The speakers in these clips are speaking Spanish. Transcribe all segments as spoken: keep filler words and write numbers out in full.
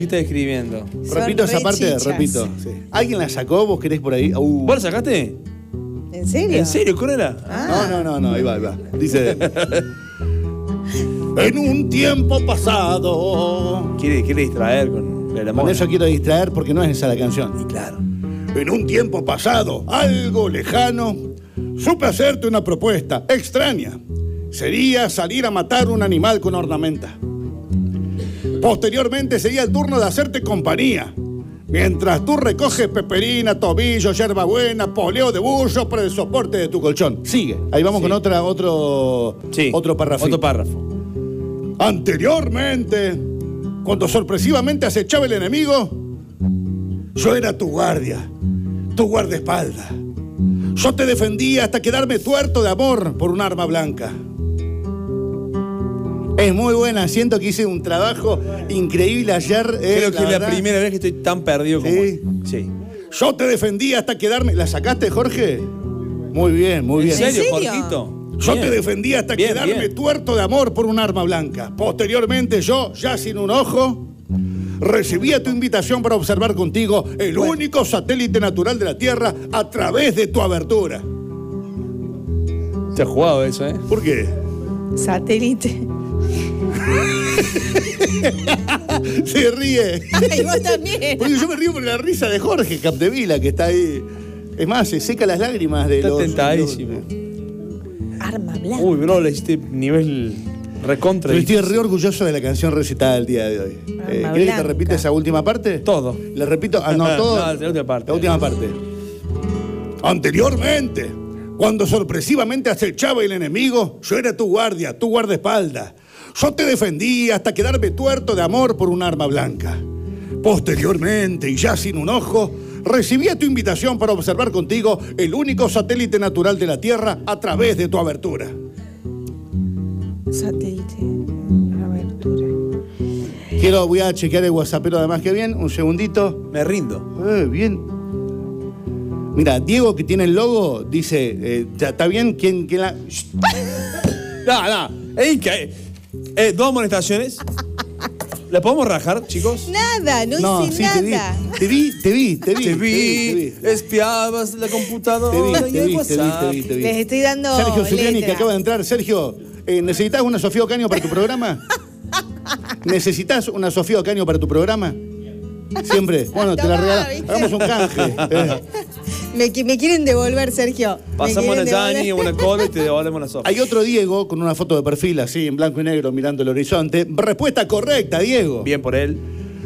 ¿Qué estás escribiendo? Son repito esa parte, chichas. repito. Sí. ¿Alguien la sacó? ¿Vos querés por ahí? Uh. ¿Vos la sacaste? ¿En serio? ¿En serio? ¿Cuál era? Ah. No, no, no, no, ahí va, ahí va. Dice... En un tiempo pasado... Quiere, quiere distraer con la Con eso quiero distraer porque no es esa la canción. Y claro. En un tiempo pasado, algo lejano, supe hacerte una propuesta extraña. Sería salir a matar un animal con ornamenta. Posteriormente sería el turno de hacerte compañía. Mientras tú recoges peperina, tobillo, hierbabuena, poleo de bullo para el soporte de tu colchón. Sigue. Ahí vamos Sí. con otra, otro, Sí. otro párrafo. Otro párrafo. Anteriormente, cuando sorpresivamente acechaba el enemigo, yo era tu guardia, tu guardaespaldas. Yo te defendía hasta quedarme tuerto de amor por un arma blanca. Es muy buena, siento que hice un trabajo increíble ayer. eh, Creo que es la verdad. primera vez que estoy tan perdido como... Sí. Sí. Yo te defendía hasta quedarme... ¿La sacaste, Jorge? Muy bien, muy ¿En bien. serio, ¿En serio? Jorgito? Yo Bien. te defendí hasta Bien, quedarme bien. tuerto de amor por un arma blanca. Posteriormente yo, ya sin un ojo, recibía tu invitación para observar contigo el único satélite natural de la Tierra a través de tu abertura. Te has jugado eso, ¿eh? ¿Por qué? Satélite. Se ríe. Y vos también. Porque yo me río por la risa de Jorge Capdevila, que está ahí. Es más, se seca las lágrimas de Está los... tentadísimo. Arma blanca. Uy, bro, le hiciste nivel recontra. Pero estoy difícil. re orgulloso de la canción recitada del día de hoy. Arma Eh, ¿Querés que te blanca. repita esa última parte? Todo. Le repito, ah, no, todo. No, la última parte. La última parte. Anteriormente, cuando sorpresivamente acechaba el enemigo, yo era tu guardia, tu guardaespaldas. Yo te defendí hasta quedarme tuerto de amor por un arma blanca. Posteriormente, y ya sin un ojo, recibía tu invitación para observar contigo el único satélite natural de la Tierra a través de tu abertura. Satélite. Abertura. Quiero, voy a chequear el WhatsAppero además que bien, un segundito. Me rindo. Eh, bien. Mira, Diego, que tiene el logo, dice, eh, ya, ¿está bien? ¿Quién, quién la...? Shh. No, no. Es que, eh, dos amonestaciones. ¿La podemos rajar, chicos? Nada, no, hice sí, te vi, nada. te vi, te vi, te vi, Te vi, te vi. espiabas la computadora Te vi, y te el vi, te vi, WhatsApp. te vi, te vi. Les estoy dando Sergio Zuliani, letra. que acaba de entrar. Sergio, eh, ¿necesitas una Sofía Ocaño para tu programa? ¿Necesitas una Sofía Ocaño para tu programa? Siempre. Bueno, te la Tomá, regalamos. ¿viste? Hagamos un canje. Eh. Me, qui- me quieren devolver, Sergio. Me Pasamos quieren una Dani, devolver. una cola y te devolvemos la sopa. Hay otro Diego con una foto de perfil así, en blanco y negro, mirando el horizonte. Respuesta correcta, Diego. Bien por él.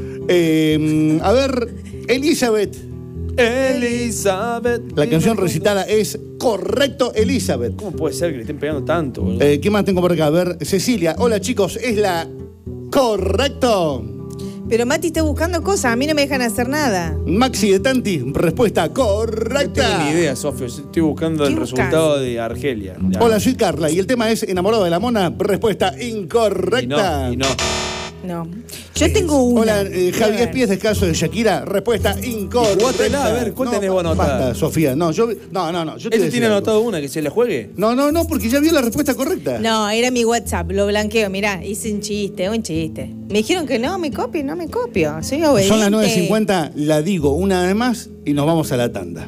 Eh, a ver, Elizabeth. Elizabeth. La canción recitada es Correcto, Elizabeth. ¿Cómo puede ser que le estén pegando tanto, boludo? Eh, ¿Qué más tengo por acá? A ver, Cecilia. Hola, chicos, es la Correcto. Pero Mati está buscando cosas, a mí no me dejan hacer nada. Maxi de Tanti, respuesta No correcta. tengo ni idea, Sofía. Estoy buscando ¿Qué el buscas? resultado de Argelia. Ya. Hola, soy Carla y el tema es Enamorado de la Mona, respuesta Y incorrecta. no, y no. No. Yo tengo una. Hola, eh, A Javier ver. Pies descalzo de Shakira, respuesta incorrecta. Jugátela, a ver, ¿cuál tenés vos anotada? Basta, Sofía, no, yo, no, no, no. Yo te voy a ¿Ese decir tiene algo. anotado una que se le juegue? No, no, no, porque ya vio la respuesta correcta. No, era mi WhatsApp, lo blanqueo. Mirá, hice un chiste, un chiste. Me dijeron que no me copio, no me copio. Soy obediente. Son las nueve cincuenta, la digo una vez más y nos vamos a la tanda.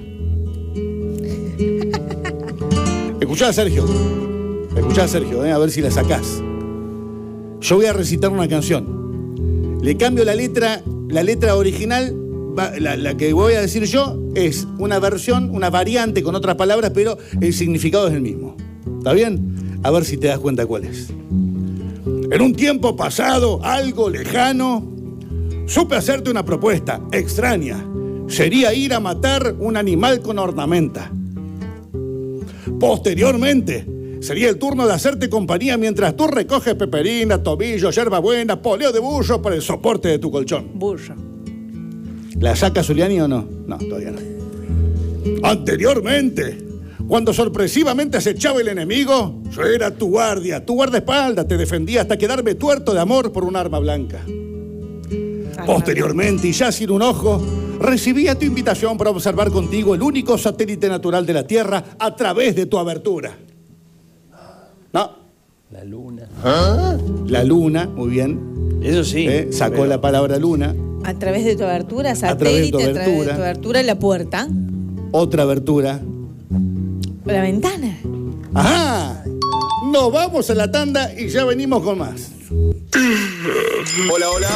Escuchá, Sergio. Escuchá, Sergio, eh, a ver si la sacás. Yo voy a recitar una canción. Le cambio la letra, la letra original, va- la, la que voy a decir yo, es una versión, una variante con otras palabras, pero el significado es el mismo. ¿Está bien? A ver si te das cuenta cuál es. En un tiempo pasado, algo lejano, supe hacerte una propuesta extraña. Sería ir a matar un animal con ornamenta. Posteriormente, sería el turno de hacerte compañía mientras tú recoges peperina, tobillo, hierbabuena, poleo de bullo para el soporte de tu colchón. Burro. ¿La saca Zuliani o no? No, todavía no. Anteriormente, cuando sorpresivamente acechaba el enemigo, yo era tu guardia, tu guardaespaldas, te defendía hasta quedarme tuerto de amor por un arma blanca. Posteriormente, y ya sin un ojo, recibía tu invitación para observar contigo el único satélite natural de la Tierra a través de tu abertura. ¿No? La luna. La luna, muy bien. Eso sí. Eh, sacó pero- la palabra luna. A través de tu abertura, A través de tu satélite, a través de abertura. tu abertura, la puerta. Otra abertura. O la ventana. ¡Ajá! Nos vamos a la tanda y ya venimos con más. Hola, hola.